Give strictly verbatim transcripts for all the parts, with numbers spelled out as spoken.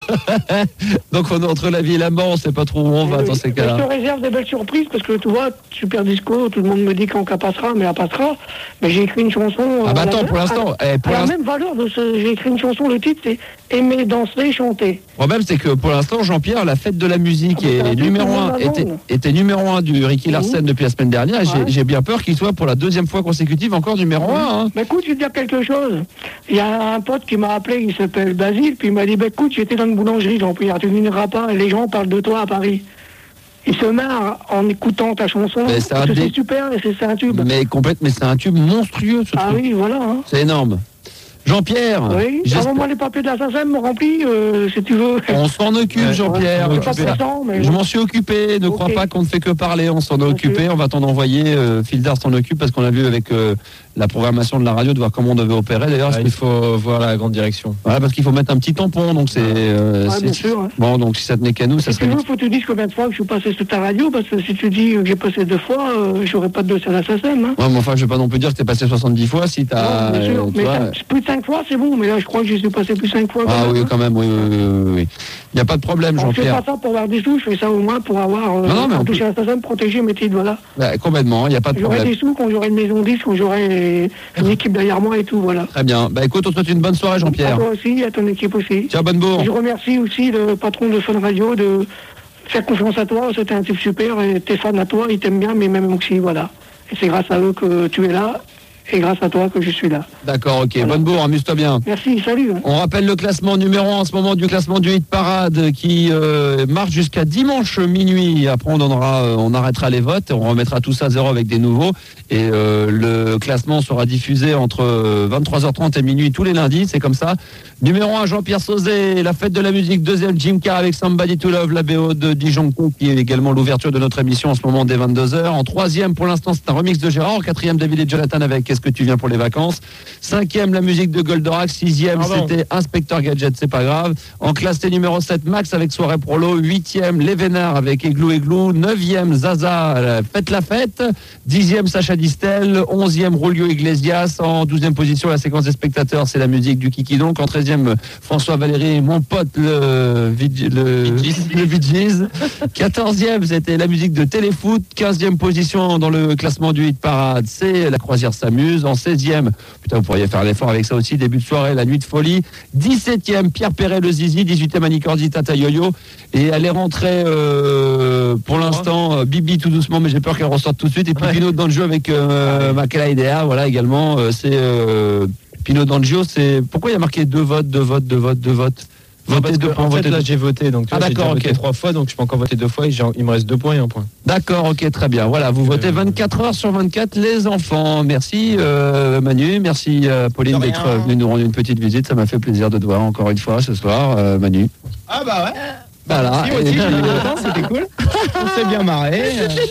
Donc on est entre la vie et la mort, on sait pas trop où on va dans ces cas-là. Je te réserve des belles surprises parce que tu vois, Super Disco, tout le monde me dit quand qu'elle passera, mais elle passera. Mais j'ai écrit une chanson. Ah bah euh, attends, la, pour l'instant, à, eh, pour à la l'instant. même valeur de ce. J'ai écrit une chanson, le titre c'est Aimer, danser, chanter. Le problème, c'est que pour l'instant, Jean-Pierre, la fête de la musique Ah, est numéro un, était, était numéro un du Ricky Larsen mmh. depuis la semaine dernière. Et ouais. j'ai, j'ai bien peur qu'il soit pour la deuxième fois consécutive encore numéro un. Hein. Mais écoute, je vais te dire quelque chose. Il y a un pote qui m'a appelé, il s'appelle Basile, puis il m'a dit bah, écoute, j'étais dans une boulangerie, Jean-Pierre, tu ne viendras pas, les gens parlent de toi à Paris. Il se marre en écoutant ta chanson. Mais c'est, un c'est dé... super, et c'est, c'est un tube. Mais complète, mais c'est un tube monstrueux ce ah truc. Ah oui, voilà. Hein. C'est énorme. Jean-Pierre. Oui, avant-moi les papiers de la S A C E M me remplis, euh, si tu veux. On s'en occupe, Jean-Pierre. Ouais, pas temps, mais je m'en suis occupé. Ne okay. crois pas qu'on ne fait que parler. On s'en a okay. occupé. On va t'en envoyer. Euh, Fildar s'en occupe parce qu'on a vu avec euh, la programmation de la radio de voir comment on devait opérer. D'ailleurs, ouais, il faut voir la grande direction. Voilà, parce qu'il faut mettre un petit tampon. Donc c'est. Euh, ouais, c'est... bien sûr. Ouais. Bon, donc si ça tenait qu'à nous, ça si serait. Tu veux, faut que tu dises combien de fois que je suis passé sur ta radio, parce que si tu dis que j'ai passé deux fois, euh, j'aurais pas de dossier à la S A C E M. Hein. Ouais, mais enfin, je vais pas non plus dire que t'es passé soixante-dix fois si t'as. Non, bien sûr. Euh, mais vois... plus de cinq fois, c'est bon. Mais là, je crois que je suis passé plus cinq fois. Ah même, oui, hein. quand même, oui, oui, oui, oui. Il n'y a pas de problème, Jean-Pierre. Je fais pas ça pour avoir des sous, je fais ça au moins pour avoir euh, non, non, un dossier à la S A C E M, protéger mes titres, voilà. Bah, complètement, il n'y a pas de j'aurai problème. J'aurai des sous quand j'aurai une maison disque, quand j'aurai une équipe derrière moi et tout, voilà. Très bien. Bah écoute, on te souhaite une bonne soirée, Jean-Pierre. À toi aussi, à ton équipe aussi. Ciao, bonne bourre. Je remercie aussi le patron de Fun Radio de faire confiance à toi, c'était un type super, et tes fans à toi, ils t'aiment bien, mais même aussi, voilà. Et c'est grâce à eux que tu es là. Et grâce à toi que je suis là. D'accord, ok. Voilà. Bonne bourre, amuse-toi bien. Merci, salut. On rappelle le classement numéro un en ce moment du classement du Hit Parade qui euh, marche jusqu'à dimanche minuit. Après, on donnera, euh, on arrêtera les votes et on remettra tout ça à zéro avec des nouveaux. Et euh, le classement sera diffusé entre vingt-trois heures trente et minuit tous les lundis. C'est comme ça. Numéro un, Jean-Pierre Sauzet, la fête de la musique. Deuxième, Jim Carr avec Somebody to Love, la B O de Dijon qui est également l'ouverture de notre émission en ce moment dès vingt-deux heures. En troisième, pour l'instant, c'est un remix de Gérard. En quatrième, David et Jonathan avec Est-ce que tu viens pour les vacances. Cinquième, la musique de Goldorak. Sixième, ah bon. C'était Inspecteur Gadget, c'est pas grave. En classé numéro sept, Max avec Soirée Prolo. Huitième, Les Vénards avec Igloo Igloo. Neuvième, Zaza, Faites la fête. Dixième, Sacha Distel. Onzième, Julio Iglesias. En douzième position, la séquence des spectateurs, c'est la musique du Kiki. Donc en treizième, François Valéry, mon pote le le Bee Gees. quatorzième, c'était la musique de Téléfoot. quinzième position dans le classement du Hit Parade, c'est La Croisière s'amuse. En seizième, putain, vous pourriez faire l'effort avec ça aussi, début de soirée, La Nuit de Folie. dix-septième, Pierre Perret, le Zizi. dix-huitième, Annie Cordy, Tata Yo-Yo. Et elle est rentrée euh, pour l'instant, euh, Bibi tout doucement, mais j'ai peur qu'elle ressorte tout de suite. Et puis ouais. Pinot dans le jeu avec euh, Makela Idea, voilà également, euh, c'est euh, Pinot D'Angio. C'est pourquoi il y a marqué deux votes, deux votes, deux votes, deux votes. Non, parce que, en fait, là, j'ai voté, donc tu ah, vois, j'ai déjà okay. voté trois fois, donc je peux encore voter deux fois et il me reste deux points et un point. D'accord, ok, très bien. Voilà, vous euh... votez vingt-quatre heures sur vingt-quatre, les enfants. Merci euh, Manu, merci euh, Pauline d'être venue nous rendre une petite visite. Ça m'a fait plaisir de te voir encore une fois ce soir, euh, Manu. Ah bah ouais. Voilà. Si, moi aussi, j'ai eu longtemps, c'était cool. On s'est bien marré.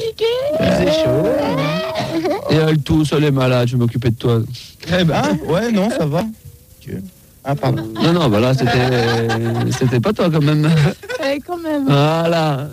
C'est chaud. Et elle tousse, elle est malade, je vais m'occuper de toi. Eh ben, ouais, non, ça va. Ah, pardon. Non, non, bah là, c'était, c'était pas toi quand même. Eh, quand même. Voilà.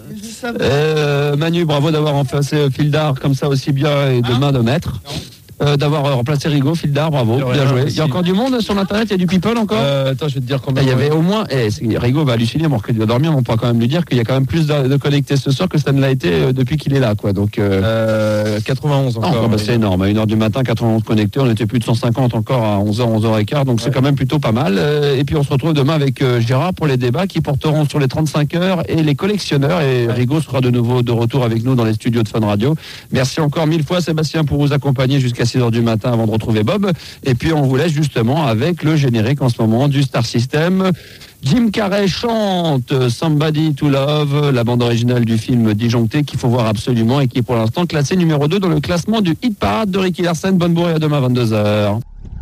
Euh, Manu, bravo d'avoir remplacé Fildar comme ça aussi bien et de main de maître. Euh, d'avoir remplacé Rigaud, Fildar, bravo, bien, bien joué. Il y a encore du monde sur l'internet, il y a du people encore euh, Attends, je vais te dire combien. Il y avait au moins, eh, Rigaud va halluciner, mon qu'il doit dormir, mais on pourra quand même lui dire qu'il y a quand même plus de, de connectés ce soir que ça ne l'a été euh, depuis qu'il est là, quoi. Donc euh, euh, quatre-vingt-onze encore. Non, bah, c'est énorme, à une heure du matin, quatre-vingt-onze connectés, on était plus de cent cinquante encore à onze heures, onze heures quinze, donc ouais. C'est quand même plutôt pas mal. Euh, et puis on se retrouve demain avec euh, Gérard pour les débats qui porteront sur les trente-cinq heures et les collectionneurs. Et ouais. Rigaud sera de nouveau de retour avec nous dans les studios de Fun Radio. Merci encore mille fois Sébastien pour vous accompagner jusqu'à six heures du matin avant de retrouver Bob. Et puis on vous laisse justement avec le générique en ce moment du Star System. Jim Carrey chante Somebody to Love, la bande originale du film Disjoncté qu'il faut voir absolument et qui est pour l'instant classé numéro deux dans le classement du Hit Parade de Ricky Larsen. Bonne bourre et à demain à vingt-deux heures.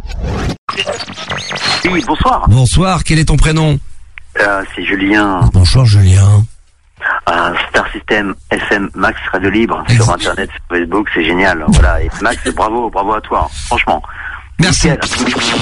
Oui, bonsoir. Bonsoir, quel est ton prénom? euh, C'est Julien. Bonsoir Julien. Uh, Star System F M Max Radio Libre sur internet, sur Facebook, c'est génial. Voilà, et Max, bravo, bravo à toi, franchement. Merci. Nickel.